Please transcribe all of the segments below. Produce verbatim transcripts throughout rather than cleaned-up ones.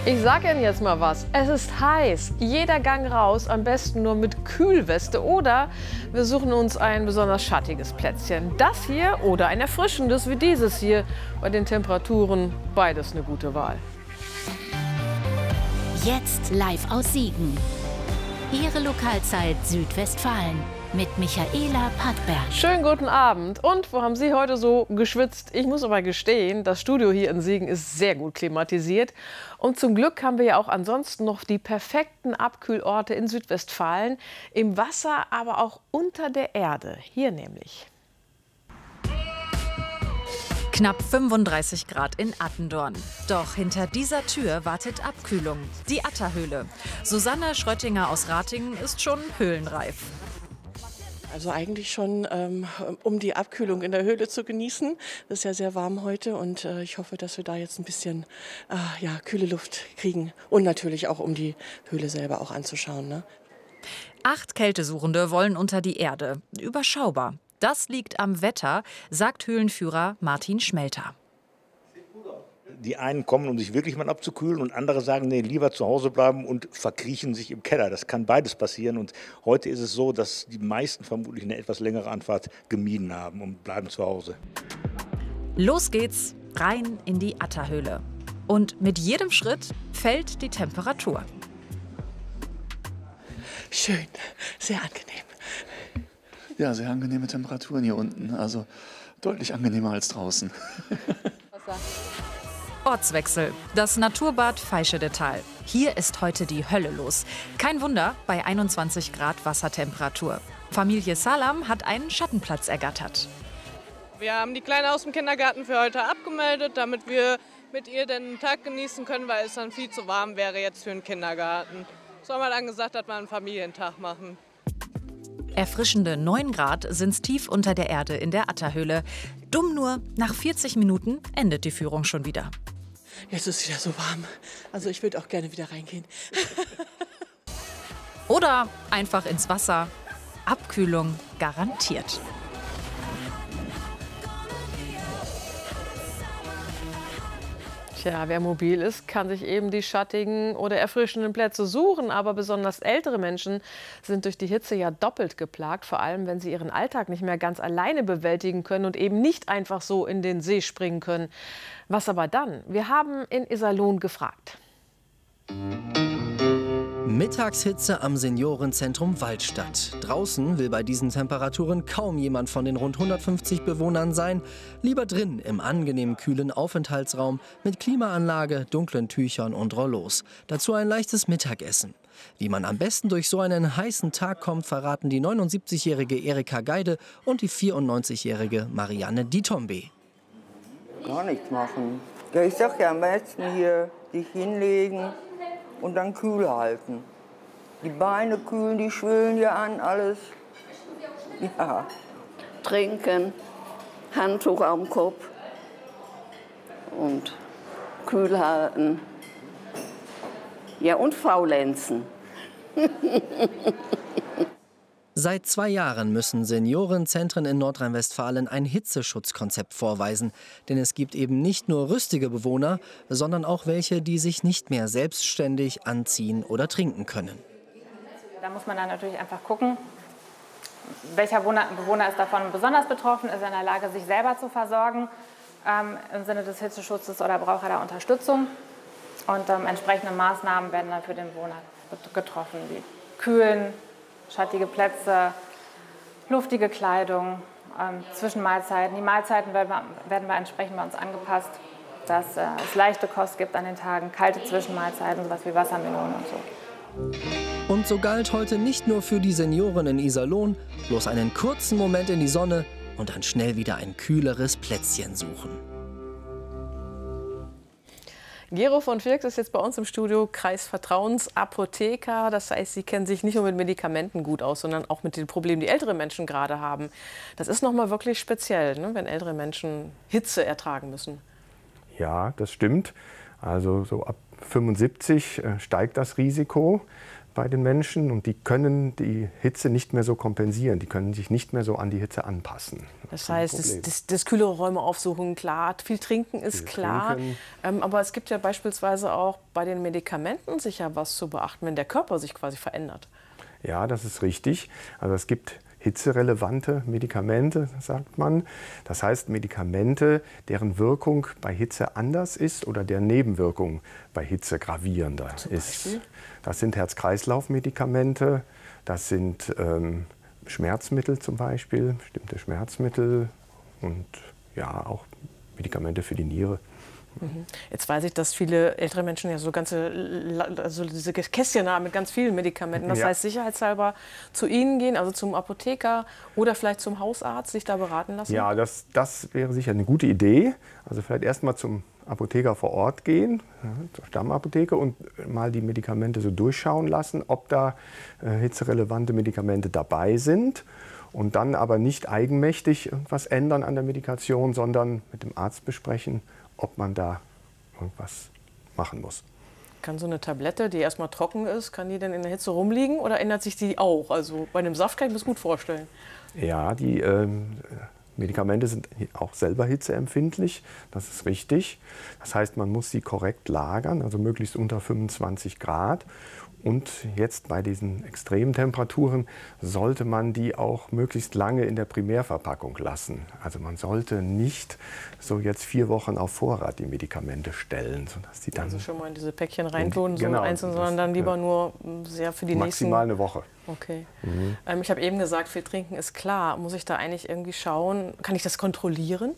Ich sage Ihnen jetzt mal was. Es ist heiß. Jeder Gang raus, am besten nur mit Kühlweste. Oder wir suchen uns ein besonders schattiges Plätzchen. Das hier oder ein erfrischendes wie dieses hier. Bei den Temperaturen beides eine gute Wahl. Jetzt live aus Siegen. Ihre Lokalzeit Südwestfalen mit Michaela Pattberg. Schönen guten Abend. Und wo haben Sie heute so geschwitzt? Ich muss aber gestehen, das Studio hier in Siegen ist sehr gut klimatisiert. Und zum Glück haben wir ja auch ansonsten noch die perfekten Abkühlorte in Südwestfalen. Im Wasser, aber auch unter der Erde. Hier nämlich. Knapp fünfunddreißig Grad in Attendorn. Doch hinter dieser Tür wartet Abkühlung. Die Atterhöhle. Susanne Schröttinger aus Ratingen ist schon höhlenreif. Also eigentlich schon, ähm, um die Abkühlung in der Höhle zu genießen. Es ist ja sehr warm heute und äh, ich hoffe, dass wir da jetzt ein bisschen äh, ja, kühle Luft kriegen. Und natürlich auch, um die Höhle selber auch anzuschauen, ne? Acht Kältesuchende wollen unter die Erde. Überschaubar. Das liegt am Wetter, sagt Höhlenführer Martin Schmelter. Die einen kommen, um sich wirklich mal abzukühlen, und andere sagen, nee, lieber zu Hause bleiben und verkriechen sich im Keller. Das kann beides passieren. Und heute ist es so, dass die meisten vermutlich eine etwas längere Anfahrt gemieden haben und bleiben zu Hause. Los geht's, rein in die Atterhöhle. Und mit jedem Schritt fällt die Temperatur. Schön, sehr angenehm. Ja, sehr angenehme Temperaturen hier unten. Also deutlich angenehmer als draußen. Ortswechsel. Das Naturbad Veischedetal. Hier ist heute die Hölle los. Kein Wunder bei einundzwanzig Grad Wassertemperatur. Familie Salam hat einen Schattenplatz ergattert. Wir haben die Kleine aus dem Kindergarten für heute abgemeldet, damit wir mit ihr den Tag genießen können, weil es dann viel zu warm wäre jetzt für den Kindergarten. So haben wir dann gesagt, dass wir einen Familientag machen. Erfrischende neun Grad sind's tief unter der Erde in der Atterhöhle. Dumm nur, nach vierzig Minuten endet die Führung schon wieder. Jetzt ist es wieder so warm. Also ich würde auch gerne wieder reingehen. Oder einfach ins Wasser. Abkühlung garantiert. Tja, wer mobil ist, kann sich eben die schattigen oder erfrischenden Plätze suchen. Aber besonders ältere Menschen sind durch die Hitze ja doppelt geplagt. Vor allem, wenn sie ihren Alltag nicht mehr ganz alleine bewältigen können und eben nicht einfach so in den See springen können. Was aber dann? Wir haben in Iserlohn gefragt. Mittagshitze am Seniorenzentrum Waldstadt. Draußen will bei diesen Temperaturen kaum jemand von den rund hundertfünfzig Bewohnern sein. Lieber drin im angenehm kühlen Aufenthaltsraum mit Klimaanlage, dunklen Tüchern und Rollos. Dazu ein leichtes Mittagessen. Wie man am besten durch so einen heißen Tag kommt, verraten die neunundsiebzigjährige Erika Geide und die vierundneunzigjährige Marianne Ditombe. Gar nichts machen. Ja, ich sag ja am besten hier sich hinlegen und dann kühl halten. Die Beine kühlen, die schwillen ja an, alles. Ja. Trinken, Handtuch am Kopf und kühl halten. Ja, und faulenzen. Seit zwei Jahren müssen Seniorenzentren in Nordrhein-Westfalen ein Hitzeschutzkonzept vorweisen. Denn es gibt eben nicht nur rüstige Bewohner, sondern auch welche, die sich nicht mehr selbstständig anziehen oder trinken können. Da muss man dann natürlich einfach gucken, welcher Bewohner ist davon besonders betroffen, ist er in der Lage, sich selber zu versorgen ähm, im Sinne des Hitzeschutzes, oder braucht er da Unterstützung. Und ähm, entsprechende Maßnahmen werden dann für den Bewohner getroffen, wie Kühlen, schattige Plätze, luftige Kleidung, ähm, Zwischenmahlzeiten. Die Mahlzeiten werden, werden wir entsprechend bei uns angepasst, dass äh, es leichte Kost gibt an den Tagen, kalte Zwischenmahlzeiten, sowas wie Wassermelonen und so. Und so galt heute nicht nur für die Senioren in Iserlohn, bloß einen kurzen Moment in die Sonne und dann schnell wieder ein kühleres Plätzchen suchen. Gero von Firks ist jetzt bei uns im Studio, Kreisvertrauensapotheker. Das heißt, Sie kennen sich nicht nur mit Medikamenten gut aus, sondern auch mit den Problemen, die ältere Menschen gerade haben. Das ist noch mal wirklich speziell, ne, wenn ältere Menschen Hitze ertragen müssen. Ja, das stimmt. Also so ab fünfundsiebzig äh, steigt das Risiko. bei den Menschen und die können die Hitze nicht mehr so kompensieren, die können sich nicht mehr so an die Hitze anpassen. Das, das heißt, das, das, das kühlere Räume aufsuchen, klar, viel trinken ist viel klar, trinken. Ähm, aber es gibt ja beispielsweise auch bei den Medikamenten sicher was zu beachten, wenn der Körper sich quasi verändert. Ja, das ist richtig. Also es gibt hitzerelevante Medikamente, sagt man. Das heißt Medikamente, deren Wirkung bei Hitze anders ist oder deren Nebenwirkung bei Hitze gravierender ist. Das sind Herz-Kreislauf-Medikamente, das sind ähm, Schmerzmittel zum Beispiel, bestimmte Schmerzmittel und ja auch Medikamente für die Niere. Jetzt weiß ich, dass viele ältere Menschen ja so ganze, also diese Kästchen haben mit ganz vielen Medikamenten. Das ja. heißt, sicherheitshalber zu Ihnen gehen, also zum Apotheker oder vielleicht zum Hausarzt, sich da beraten lassen? Ja, das, das wäre sicher eine gute Idee. Also vielleicht erst mal zum Apotheker vor Ort gehen, zur Stammapotheke und mal die Medikamente so durchschauen lassen, ob da äh, hitzerelevante Medikamente dabei sind. Und dann aber nicht eigenmächtig irgendwas ändern an der Medikation, sondern mit dem Arzt besprechen, ob man da irgendwas machen muss. Kann so eine Tablette, die erstmal trocken ist, kann die dann in der Hitze rumliegen oder ändert sich die auch? Also bei einem Saft kann ich mir das gut vorstellen. Ja, die ähm, Medikamente sind auch selber hitzeempfindlich, das ist richtig. Das heißt, man muss sie korrekt lagern, also möglichst unter fünfundzwanzig Grad. Und jetzt bei diesen extremen Temperaturen sollte man die auch möglichst lange in der Primärverpackung lassen. Also man sollte nicht so jetzt vier Wochen auf Vorrat die Medikamente stellen, sodass die dann also schon mal in diese Päckchen reintun, so genau, einzeln, sondern dann lieber ja. nur sehr für die maximal nächsten... Maximal eine Woche. Okay. Mhm. Ähm, ich habe eben gesagt, viel trinken ist klar. Muss ich da eigentlich irgendwie schauen, kann ich das kontrollieren?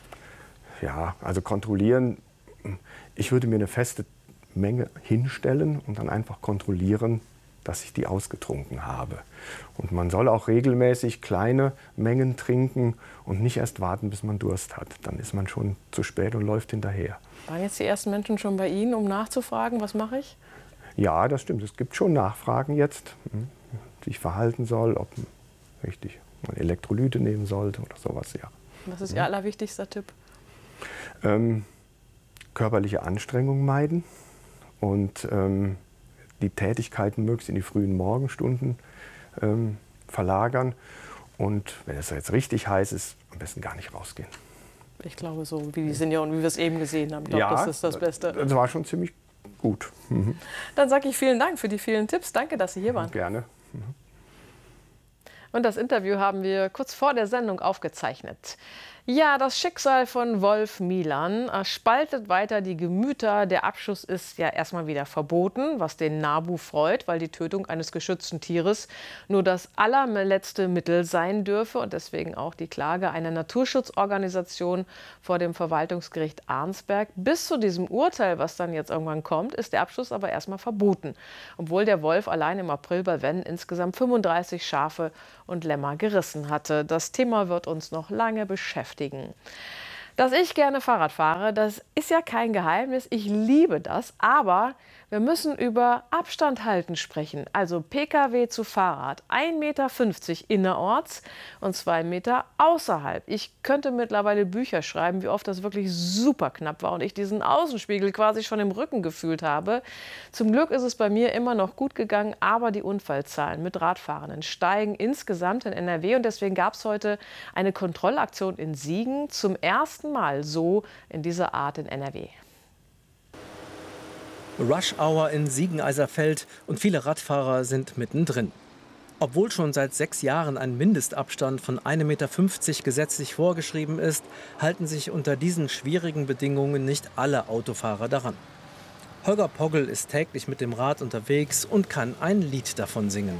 Ja, also kontrollieren, ich würde mir eine feste Menge hinstellen und dann einfach kontrollieren, dass ich die ausgetrunken habe. Und man soll auch regelmäßig kleine Mengen trinken und nicht erst warten, bis man Durst hat. Dann ist man schon zu spät und läuft hinterher. Waren jetzt die ersten Menschen schon bei Ihnen, um nachzufragen, was mache ich? Ja, das stimmt. Es gibt schon Nachfragen jetzt, wie ich verhalten soll, ob richtig, man Elektrolyte nehmen sollte oder sowas. Ja. Was ist Ihr allerwichtigster Tipp? Ähm, körperliche Anstrengung meiden. Und ähm, die Tätigkeiten möglichst in die frühen Morgenstunden ähm, verlagern. Und wenn es jetzt richtig heiß ist, am besten gar nicht rausgehen. Ich glaube, so wie die Senioren, wie wir es eben gesehen haben, ich glaube, ja, das ist das Beste. Das war schon ziemlich gut. Mhm. Dann sage ich vielen Dank für die vielen Tipps. Danke, dass Sie hier waren. Gerne. Mhm. Und das Interview haben wir kurz vor der Sendung aufgezeichnet. Ja, das Schicksal von Wolf Milan spaltet weiter die Gemüter. Der Abschuss ist ja erstmal wieder verboten, was den NABU freut, weil die Tötung eines geschützten Tieres nur das allerletzte Mittel sein dürfe und deswegen auch die Klage einer Naturschutzorganisation vor dem Verwaltungsgericht Arnsberg. Bis zu diesem Urteil, was dann jetzt irgendwann kommt, ist der Abschuss aber erstmal verboten, obwohl der Wolf allein im April bei Wenn insgesamt fünfunddreißig Schafe und Lämmer gerissen hatte. Das Thema wird uns noch lange beschäftigen. Dass ich gerne Fahrrad fahre, das ist ja kein Geheimnis. Ich liebe das, aber wir müssen über Abstand halten sprechen. Also Pkw zu Fahrrad, ein Meter fünfzig innerorts und zwei Meter außerhalb. Ich könnte mittlerweile Bücher schreiben, wie oft das wirklich super knapp war und ich diesen Außenspiegel quasi schon im Rücken gefühlt habe. Zum Glück ist es bei mir immer noch gut gegangen, aber die Unfallzahlen mit Radfahrenden steigen insgesamt in N R W und deswegen gab es heute eine Kontrollaktion in Siegen. Zum ersten Mal so in dieser Art in N R W. Rush Hour in Siegen-Eiserfeld und viele Radfahrer sind mittendrin. Obwohl schon seit sechs Jahren ein Mindestabstand von ein Meter fünfzig gesetzlich vorgeschrieben ist, halten sich unter diesen schwierigen Bedingungen nicht alle Autofahrer daran. Holger Poggel ist täglich mit dem Rad unterwegs und kann ein Lied davon singen.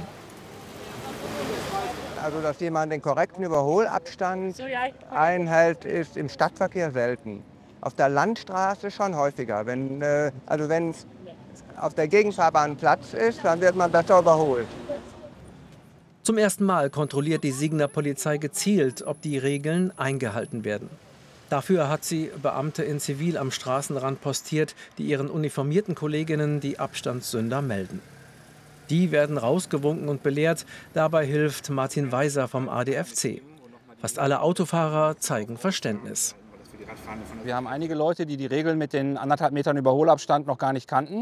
Also, dass jemand den korrekten Überholabstand einhält, ist im Stadtverkehr selten. Auf der Landstraße schon häufiger. Wenn, äh, also wenn es auf der Gegenfahrbahn Platz ist, dann wird man besser überholt. Zum ersten Mal kontrolliert die Siegener Polizei gezielt, ob die Regeln eingehalten werden. Dafür hat sie Beamte in Zivil am Straßenrand postiert, die ihren uniformierten Kolleginnen die Abstandssünder melden. Die werden rausgewunken und belehrt. Dabei hilft Martin Weiser vom A D F C. Fast alle Autofahrer zeigen Verständnis. Wir haben einige Leute, die die Regeln mit den anderthalb Metern Überholabstand noch gar nicht kannten.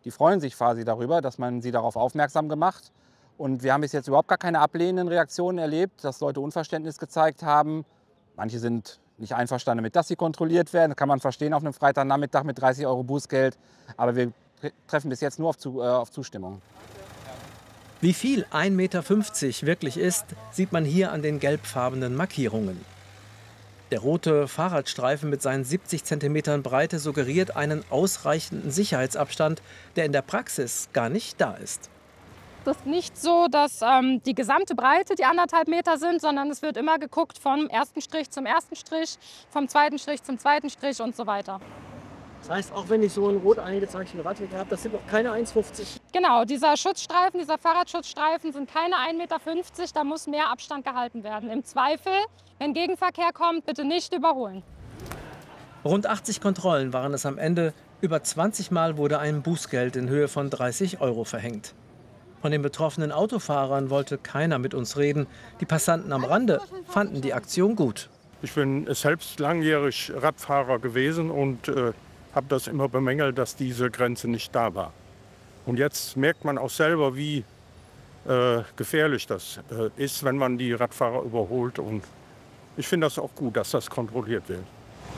Die freuen sich quasi darüber, dass man sie darauf aufmerksam gemacht. Und wir haben bis jetzt überhaupt gar keine ablehnenden Reaktionen erlebt, dass Leute Unverständnis gezeigt haben. Manche sind nicht einverstanden damit, dass sie kontrolliert werden. Das kann man verstehen auf einem Freitagnachmittag mit dreißig Euro Bußgeld. Aber wir treffen bis jetzt nur auf, zu, äh, auf Zustimmung. Wie viel ein Meter fünfzig wirklich ist, sieht man hier an den gelbfarbenen Markierungen. Der rote Fahrradstreifen mit seinen siebzig Zentimetern Breite suggeriert einen ausreichenden Sicherheitsabstand, der in der Praxis gar nicht da ist. Es ist nicht so, dass ähm, die gesamte Breite die anderthalb Meter sind, sondern es wird immer geguckt vom ersten Strich zum ersten Strich, vom zweiten Strich zum zweiten Strich und so weiter. Das heißt, auch wenn ich so einen rot eingezeichneten Radweg habe, das sind noch keine eins fünfzig. Genau, dieser Schutzstreifen, dieser Fahrradschutzstreifen sind keine ein Meter fünfzig, da muss mehr Abstand gehalten werden. Im Zweifel, wenn Gegenverkehr kommt, bitte nicht überholen. Rund achtzig Kontrollen waren es am Ende. Über zwanzig Mal wurde ein Bußgeld in Höhe von dreißig Euro verhängt. Von den betroffenen Autofahrern wollte keiner mit uns reden. Die Passanten am Rande fanden die Aktion gut. Ich bin selbst langjährig Radfahrer gewesen und äh, habe das immer bemängelt, dass diese Grenze nicht da war. Und jetzt merkt man auch selber, wie äh, gefährlich das äh, ist, wenn man die Radfahrer überholt. Und ich finde das auch gut, dass das kontrolliert wird.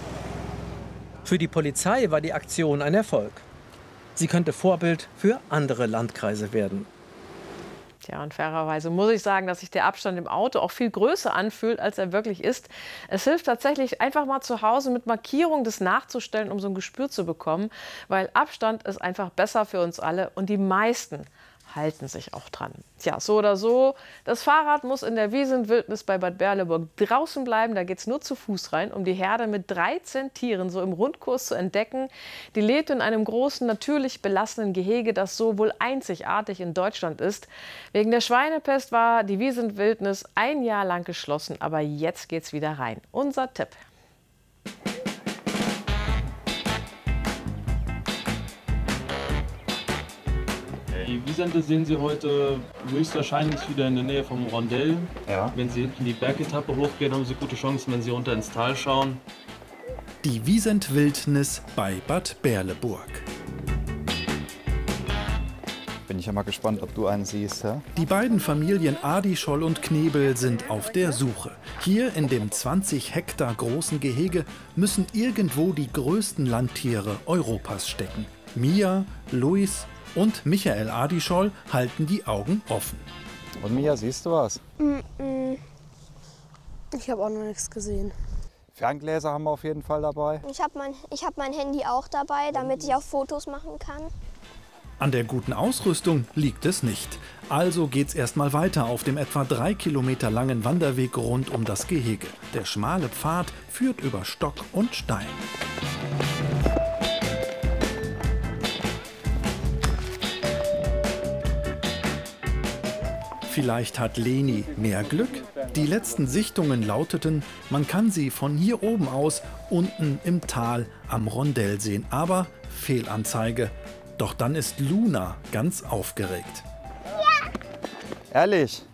Für die Polizei war die Aktion ein Erfolg. Sie könnte Vorbild für andere Landkreise werden. Ja, und fairerweise muss ich sagen, dass sich der Abstand im Auto auch viel größer anfühlt, als er wirklich ist. Es hilft tatsächlich, einfach mal zu Hause mit Markierung das nachzustellen, um so ein Gespür zu bekommen. Weil Abstand ist einfach besser für uns alle und die meisten halten sich auch dran. Tja, so oder so, das Fahrrad muss in der Wiesenwildnis bei Bad Berleburg draußen bleiben. Da geht es nur zu Fuß rein, um die Herde mit dreizehn Tieren so im Rundkurs zu entdecken. Die lebt in einem großen, natürlich belassenen Gehege, das so wohl einzigartig in Deutschland ist. Wegen der Schweinepest war die Wiesenwildnis ein Jahr lang geschlossen, aber jetzt geht's wieder rein. Unser Tipp. Die Wiesente sehen Sie heute höchstwahrscheinlich wieder in der Nähe vom Rondell. Ja. Wenn Sie hinten die Bergetappe hochgehen, haben Sie gute Chancen, wenn Sie runter ins Tal schauen. Die Wiesentwildnis bei Bad Berleburg. Bin ich ja mal gespannt, ob du einen siehst. Ja? Die beiden Familien Adischoll und Knebel sind auf der Suche. Hier in dem zwanzig Hektar großen Gehege müssen irgendwo die größten Landtiere Europas stecken. Mia, Luis und Michael Adischoll halten die Augen offen. Und Mia, siehst du was? Ich habe auch noch nichts gesehen. Ferngläser haben wir auf jeden Fall dabei. Ich habe mein, ich hab mein Handy auch dabei, damit ich auch Fotos machen kann. An der guten Ausrüstung liegt es nicht. Also geht's erstmal weiter auf dem etwa drei Kilometer langen Wanderweg rund um das Gehege. Der schmale Pfad führt über Stock und Stein. Vielleicht hat Leni mehr Glück? Die letzten Sichtungen lauteten, man kann sie von hier oben aus unten im Tal am Rondell sehen. Aber Fehlanzeige. Doch dann ist Luna ganz aufgeregt. Ja. Ehrlich,